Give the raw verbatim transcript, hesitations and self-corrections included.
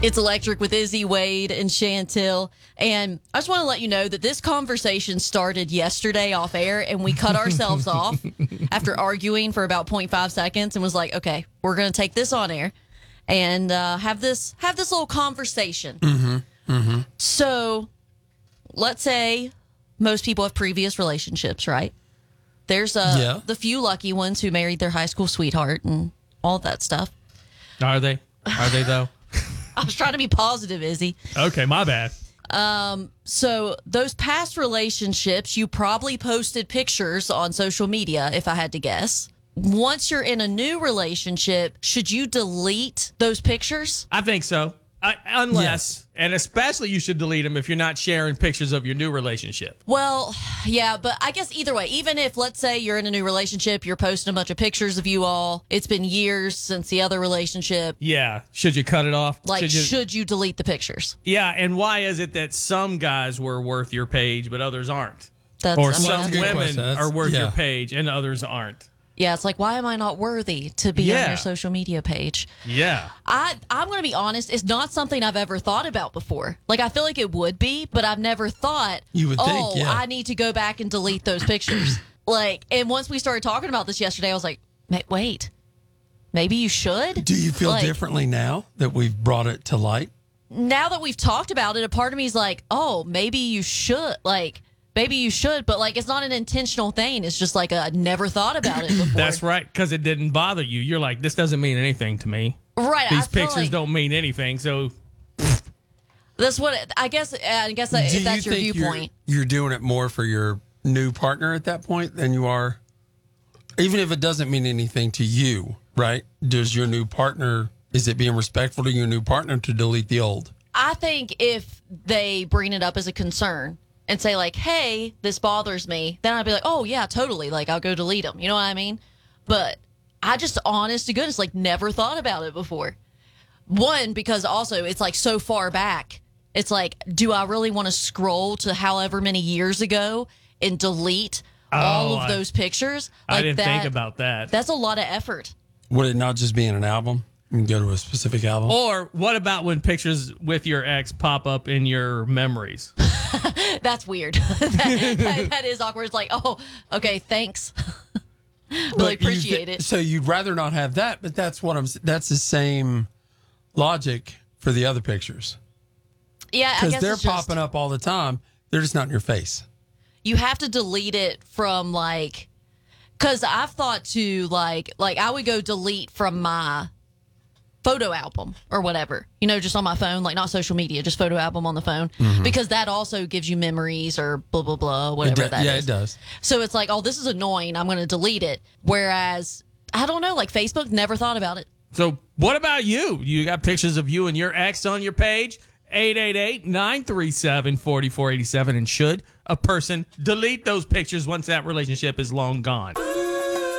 It's Electric with Izzy, Wade, and Chantel. And I just want to let you know that this conversation started yesterday off air, and we cut ourselves off after arguing for about zero point five seconds and was like, okay, we're going to take this on air and uh, have this have this little conversation. Mm-hmm. Mm-hmm. So let's say most people have previous relationships, right? There's uh, Yeah. the few lucky ones who married their high school sweetheart and all that stuff. Are they? Are they, though? I was trying to be positive, Izzy. Okay, my bad. Um, so those past relationships, you probably posted pictures on social media, if I had to guess. Once you're in a new relationship, should you delete those pictures? I think so. I, unless, Yes. and especially you should delete them if you're not sharing pictures of your new relationship. Well, yeah, but I guess either way, even if, let's say, you're in a new relationship, you're posting a bunch of pictures of you all, it's been years since the other relationship. Yeah. Should you cut it off? Like, should you, should you delete the pictures? Yeah, and why is it that some guys were worth your page, but others aren't? That's, Or I mean, some that's- good women question. That's- are worth yeah. your page and others aren't. yeah, it's like, why am I not worthy to be on Yeah. your social media page? Yeah. I, I'm going to be honest, it's not something I've ever thought about before. Like, I feel like it would be, but I've never thought, You would think, oh, yeah. I need to go back and delete those pictures. Like, and once we started talking about this yesterday, I was like, "Ma- wait, maybe you should? Do you feel Like, differently now that we've brought it to light? Now that we've talked about it, a part of me is like, oh, maybe you should. Like, maybe you should, but like, it's not an intentional thing. It's just like, a, I never thought about it before. That's right, because it didn't bother you. You're like, this doesn't mean anything to me. Right. These I feel pictures like don't mean anything, so That's what, it- I guess, I guess that, Do if that's you your think viewpoint. You're, you're doing it more for your new partner at that point than you are, even if it doesn't mean anything to you, right? Does your new partner, is it being respectful to your new partner to delete the old? I think if they bring it up as a concern and say like, hey, this bothers me, then I'd be like, oh, yeah, totally. Like, I'll go delete them. You know what I mean? But I just, honest to goodness, like, never thought about it before. One, because also it's like so far back. It's like, do I really want to scroll to however many years ago and delete all Oh, of I- those pictures? I Like didn't that, think about that. That's a lot of effort. Would it not just be in an album? You can go to a specific album. Or what about when pictures with your ex pop up in your memories? That's weird. that, that, that is awkward. It's like, oh, okay, thanks. really But you appreciate thi- it. So you'd rather not have that, but that's what I'm. s- That's the same logic for the other pictures Yeah, I because guess they're it's just, popping up all the time. They're just not in your face. you have to delete it from like, because I've thought to like, like I would go delete from my photo album or whatever, you know, just on my phone, like not social media, just photo album on the phone, because that also gives you memories or blah, blah, blah, It whatever do- that is. yeah, it does. So it's like, oh, this is annoying. I'm going to delete it. Whereas, I don't know, like Facebook, never thought about it. So what about you? You got pictures of you and your ex on your page? eight eight eight, nine three seven, four four eight seven. And should a person delete those pictures once that relationship is long gone?